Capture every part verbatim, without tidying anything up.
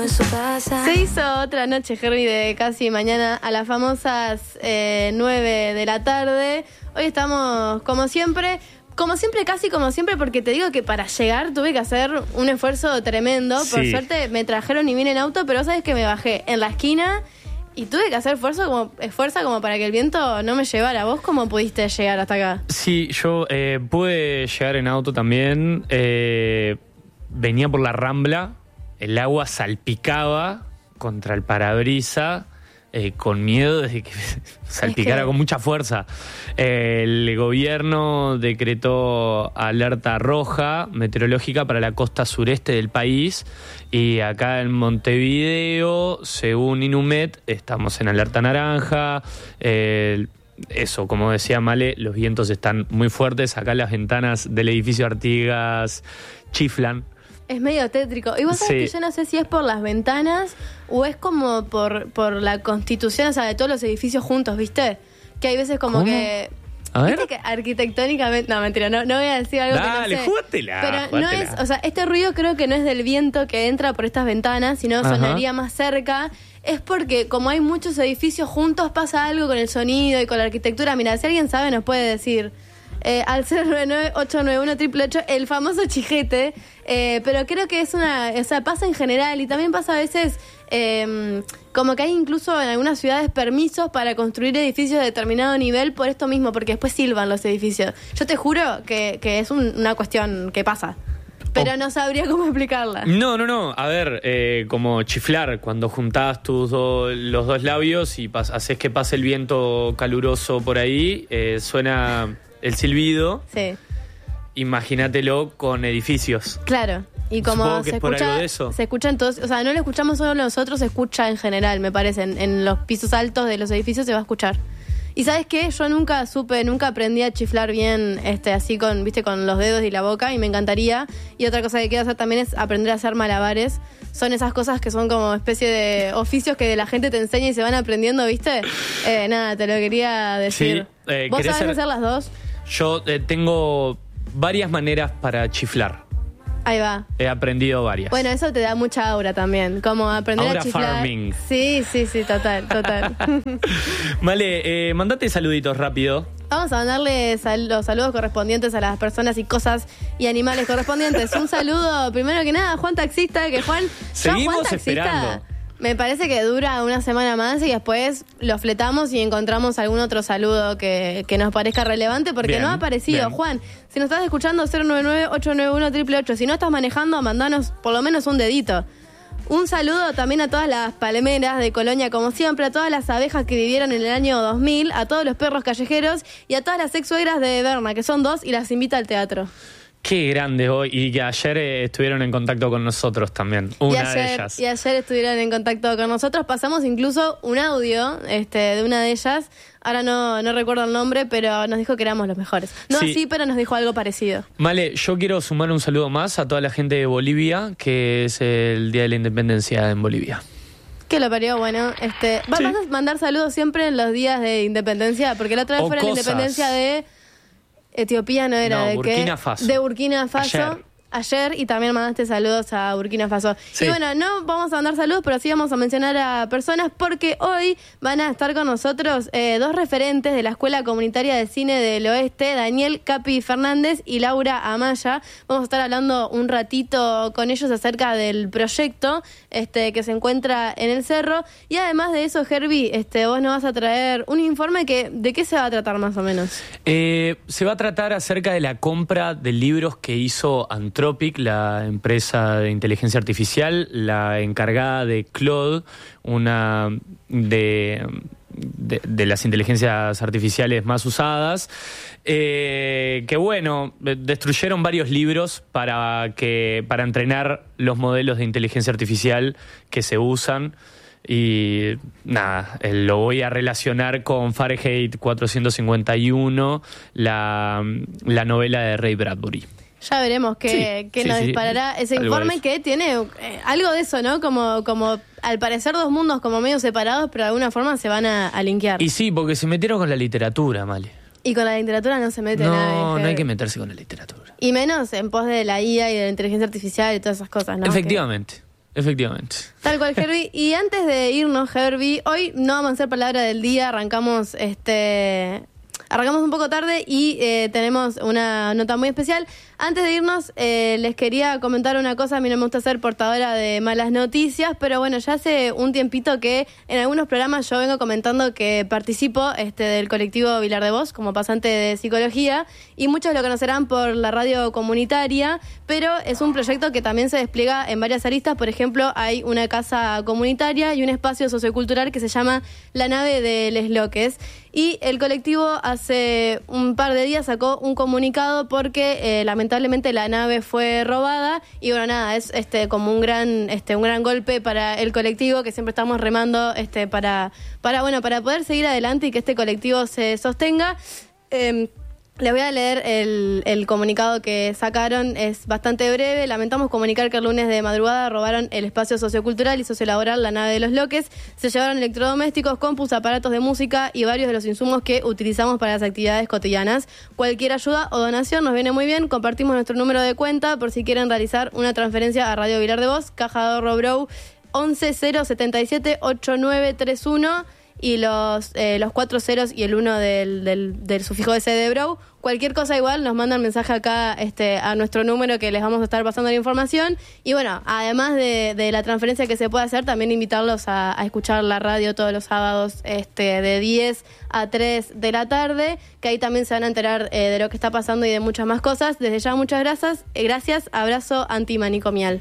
en su casa. Se hizo otra noche, Herbie, de casi mañana a las famosas eh, nueve de la tarde. Hoy estamos, como siempre, como siempre, casi como siempre, porque te digo que para llegar tuve que hacer un esfuerzo tremendo. Por Sí. suerte me trajeron y vine en auto, pero sabes que me bajé en la esquina y tuve que hacer esfuerzo como, esfuerzo como para que el viento no me llevara. ¿Vos cómo pudiste llegar hasta acá? Sí, yo eh, pude llegar en auto también. Eh, venía por la Rambla, el agua salpicaba contra el parabrisa, eh, con miedo de que salpicara Es que... con mucha fuerza. Eh, el gobierno decretó alerta roja meteorológica para la costa sureste del país y acá en Montevideo, según Inumet, estamos en alerta naranja. Eh, Eso, como decía Male, los vientos están muy fuertes. Acá las ventanas del edificio Artigas chiflan. Es medio tétrico. Y vos sabés Sí. que yo no sé si es por las ventanas o es como por, por la constitución, o sea, de todos los edificios juntos, ¿viste? Que hay veces como ¿Cómo? que... A ver. ¿Viste que arquitectónicamente... No, mentira, no, no voy a decir algo Dale, que no sé. jugátela, Pero no jugátela. es... O sea, este ruido creo que no es del viento que entra por estas ventanas, sino Ajá. sonaría más cerca. Es porque como hay muchos edificios juntos pasa algo con el sonido y con la arquitectura. Mira, si alguien sabe nos puede decir... Eh, al cero nueve nueve, ocho nueve uno, ocho ocho ocho, el famoso chijete, eh, pero creo que es una, o sea, pasa en general y también pasa a veces eh, como que hay incluso en algunas ciudades permisos para construir edificios de determinado nivel por esto mismo, porque después silban los edificios. Yo te juro que, que es un- una cuestión que pasa, pero Oh. no sabría cómo explicarla. No, no, no. A ver, eh, como chiflar, cuando juntás tus do- los dos labios y pas- haces que pase el viento caluroso por ahí, eh, suena el silbido. Sí, Imagínatelo con edificios. claro. Y como Supongo que se es por escucha, algo de eso. se escucha entonces, o sea, no lo escuchamos solo nosotros, se escucha en general, me parece, en, en los pisos altos de los edificios se va a escuchar. Y ¿sabes qué? Yo nunca supe, nunca aprendí a chiflar bien, este, así con, viste, con los dedos y la boca, y me encantaría. Y otra cosa que quiero hacer también es aprender a hacer malabares. Son esas cosas que son como especie de oficios que la gente te enseña y se van aprendiendo, ¿viste? Eh, nada, te lo quería decir. Sí, eh, ¿Vos ¿querés sabés ser- hacer las dos? Yo eh, tengo varias maneras para chiflar. Ahí va. He aprendido varias. Bueno, eso te da mucha aura también, como aprender Aura a chiflar. farming. Sí, sí, sí, total, total. Vale, eh, mandate saluditos rápido. Vamos a mandarle sal- los saludos correspondientes a las personas y cosas y animales correspondientes. Un saludo, primero que nada, a Juan Taxista, que Juan... yo a Seguimos Juan Taxista, esperando. Me parece que dura una semana más y después lo fletamos y encontramos algún otro saludo que, que nos parezca relevante porque Bien, no ha aparecido. bien. Juan, si nos estás escuchando, cero nueve nueve, ocho nueve uno, ocho ocho ocho. Si no estás manejando, mandanos por lo menos un dedito. Un saludo también a todas las palmeras de Colonia, como siempre, a todas las abejas que vivieron en el año dos mil, a todos los perros callejeros y a todas las ex suegras de Berna, que son dos, y las invita al teatro. Qué grande hoy. Y que ayer eh, estuvieron en contacto con nosotros también. Una y, ayer, de ellas. y ayer estuvieron en contacto con nosotros. Pasamos incluso un audio este, de una de ellas. Ahora no, no recuerdo el nombre, pero nos dijo que éramos los mejores. No Sí. así, pero nos dijo algo parecido. Vale, yo quiero sumar un saludo más a toda la gente de Bolivia, que es el Día de la Independencia en Bolivia. Que lo parió, bueno. Este, ¿Vas Sí. a mandar saludos siempre en los días de independencia? Porque la otra vez O fue la cosas. independencia de Etiopía, ¿no era? No, ¿De qué? Burkina Faso. De Burkina Faso. Ayer. Ayer, y también mandaste saludos a Burkina Faso. Sí. Y bueno, no vamos a mandar saludos, pero sí vamos a mencionar a personas porque hoy van a estar con nosotros eh, dos referentes de la Escuela Comunitaria de Cine del Oeste, Daniel Capi Fernández y Laura Amaya. Vamos a estar hablando un ratito con ellos acerca del proyecto este, que se encuentra en el cerro. Y además de eso, Herbie, este, vos nos vas a traer un informe que ¿de qué se va a tratar más o menos? Eh, se va a tratar acerca de la compra de libros que hizo Anthropic, la empresa de inteligencia artificial, la encargada de Claude, una de, de, de las inteligencias artificiales más usadas, eh, que bueno, destruyeron varios libros para, que, para entrenar los modelos de inteligencia artificial que se usan. Y nada, eh, lo voy a relacionar con Fahrenheit cuatrocientos cincuenta y uno, la, la novela de Ray Bradbury. Ya veremos qué, Sí, qué sí, nos sí. disparará ese Algo informe de eso. que tiene eh, algo de eso, ¿no? Como, como al parecer dos mundos como medio separados, pero de alguna forma se van a, a linkear. Y Y, sí, porque se metieron con la literatura, Male. con la literatura no se mete No, nadie. no hay Herbie. que meterse con la literatura. Y menos en pos de la I A y de la inteligencia artificial y todas esas cosas, ¿no? Efectivamente, efectivamente. Tal cual, Herbie. Y antes de irnos, Herbie, hoy no vamos a hacer palabra del día, arrancamos este... Arrancamos un poco tarde y eh, tenemos una nota muy especial. Antes de irnos, eh, les quería comentar una cosa. A mí no me gusta ser portadora de malas noticias, pero bueno, ya hace un tiempito que en algunos programas yo vengo comentando que participo este, del colectivo Vilar de Voz como pasante de psicología, y muchos lo conocerán por la radio comunitaria, pero es un proyecto que también se despliega en varias aristas. Por ejemplo, hay una casa comunitaria y un espacio sociocultural que se llama La Nave de Les Loques. Y el colectivo hace un par de días sacó un comunicado porque eh, lamentablemente la nave fue robada, y bueno, nada, es este como un gran este un gran golpe para el colectivo, que siempre estamos remando este para para bueno, para poder seguir adelante y que este colectivo se sostenga. Eh, Les voy a leer el, el comunicado que sacaron, es bastante breve. Lamentamos comunicar que el lunes de madrugada robaron el espacio sociocultural y sociolaboral La Nave de los Loques. Se llevaron electrodomésticos, compus, aparatos de música y varios de los insumos que utilizamos para las actividades cotidianas. Cualquier ayuda o donación nos viene muy bien. Compartimos nuestro número de cuenta por si quieren realizar una transferencia a Radio Vilar de Voz, Caja de Ahorro Brou, once cero setenta y siete ochenta y nueve treinta y uno. Y los eh, los cuatro ceros y el uno del, del, del sufijo ese de Brou. Cualquier cosa igual, nos mandan mensaje acá este, a nuestro número, que les vamos a estar pasando la información. Y bueno, además de, de la transferencia que se puede hacer, también invitarlos a, a escuchar la radio todos los sábados este, de diez a tres de la tarde, que ahí también se van a enterar eh, de lo que está pasando y de muchas más cosas. Desde ya, muchas gracias. Eh, gracias, abrazo antimanicomial.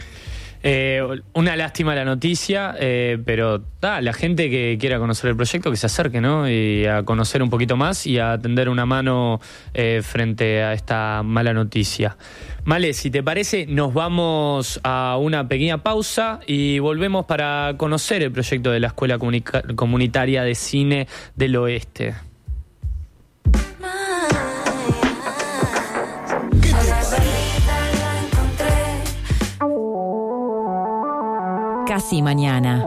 Eh, una lástima la noticia, eh, pero ah, la gente que quiera conocer el proyecto, que se acerque, ¿no? Y a conocer un poquito más y a tender una mano eh, frente a esta mala noticia. Male, si te parece, nos vamos a una pequeña pausa y volvemos para conocer el proyecto de la Escuela Comunica- Comunitaria de Cine del Oeste. Casi mañana.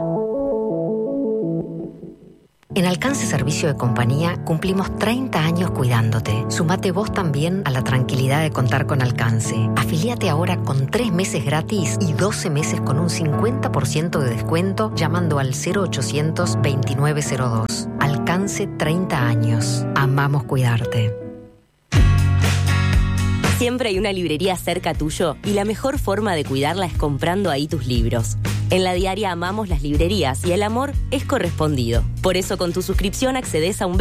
En Alcance Servicio de Compañía cumplimos treinta años cuidándote. Sumate vos también a la tranquilidad de contar con Alcance. Afiliate ahora con tres meses gratis y doce meses con un cincuenta por ciento de descuento llamando al cero ochocientos veintinueve cero dos. Alcance treinta años. Amamos cuidarte. Siempre hay una librería cerca tuyo y la mejor forma de cuidarla es comprando ahí tus libros. En La Diaria amamos las librerías y el amor es correspondido. Por eso con tu suscripción accedes a un